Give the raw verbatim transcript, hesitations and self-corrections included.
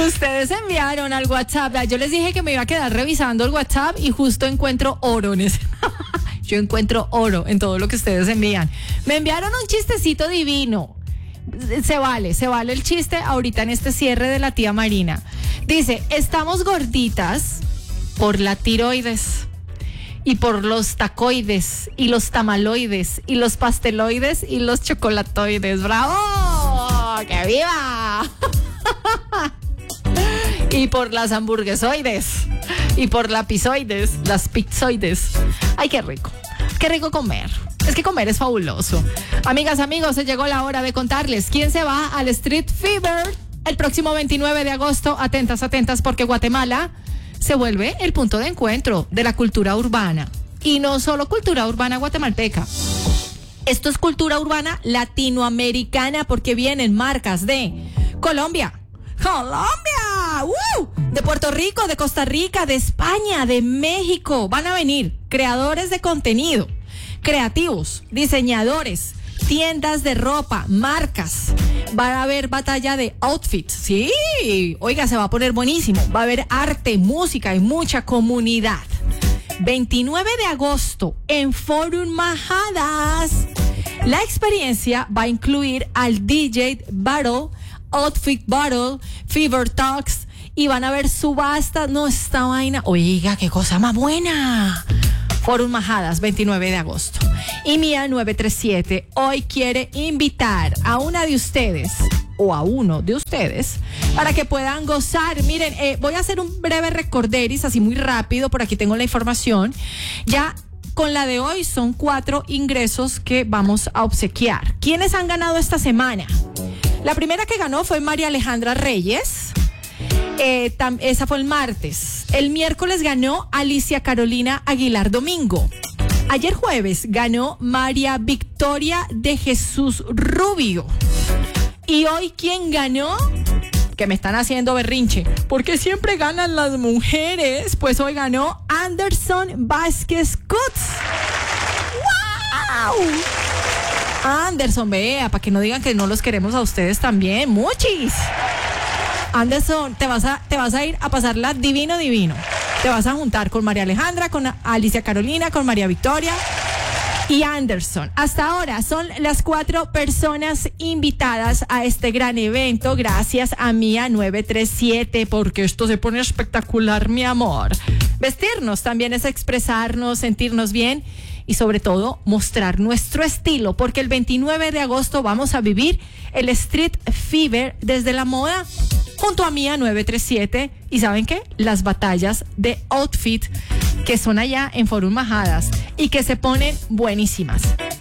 Ustedes enviaron al WhatsApp. Yo les dije que me iba a quedar revisando el WhatsApp y justo encuentro oro en ese. Yo encuentro oro en todo lo que ustedes envían. Me enviaron un chistecito divino. Se vale, se vale el chiste ahorita en este cierre de la tía Marina. Dice, estamos gorditas por la tiroides y por los tacoides y los tamaloides y los pasteloides y los chocolatoides. ¡Bravo! ¡Que viva! Y por las hamburguesoides y por las pizoides, las pizzoides. Ay, qué rico, qué rico comer. Es que comer es fabuloso. Amigas, amigos, se llegó la hora de contarles quién se va al Street Fever el próximo veintinueve de agosto. Atentas, atentas, porque Guatemala se vuelve el punto de encuentro de la cultura urbana. Y no solo cultura urbana guatemalteca. Esto es cultura urbana latinoamericana, porque vienen marcas de Colombia, Colombia, ¡uh! De Puerto Rico, de Costa Rica, de España, de México. Van a venir creadores de contenido, creativos, diseñadores, tiendas de ropa, marcas. Va a haber batalla de outfits. Sí, oiga, se va a poner buenísimo. Va a haber arte, música y mucha comunidad. veintinueve de agosto en Forum Majadas. La experiencia va a incluir al D J Battle, Outfit Battle, Fever Talks, y van a ver subastas. No, esta vaina, oiga, qué cosa más buena. Forum Majadas, veintinueve de agosto. Y Mía nueve tres siete hoy quiere invitar a una de ustedes o a uno de ustedes para que puedan gozar. Miren, eh, voy a hacer un breve recorderis así muy rápido, por aquí tengo la información. Ya con la de hoy son cuatro ingresos que vamos a obsequiar. ¿Quiénes han ganado esta semana? La primera que ganó fue María Alejandra Reyes. Eh, tam, esa fue el martes. El miércoles ganó Alicia Carolina Aguilar Domingo. Ayer jueves ganó María Victoria de Jesús Rubio. Y hoy, ¿quién ganó? Que me están haciendo berrinche, porque siempre ganan las mujeres. Pues hoy ganó Anderson Vázquez Cutts. ¡Wow! Anderson, vea, para que no digan que no los queremos a ustedes también. ¡Muchis! Anderson, te vas a, te vas a ir a pasarla divino, divino. Te vas a juntar con María Alejandra, con Alicia Carolina, con María Victoria y Anderson. Hasta ahora son las cuatro personas invitadas a este gran evento, gracias a Mía nueve tres siete, porque esto se pone espectacular, mi amor. Vestirnos también es expresarnos, sentirnos bien y sobre todo mostrar nuestro estilo, porque el veintinueve de agosto vamos a vivir el Street Fever desde la moda junto a Mía nueve tres siete. ¿Y saben qué? Las batallas de outfit que son allá en Forum Majadas y que se ponen buenísimas.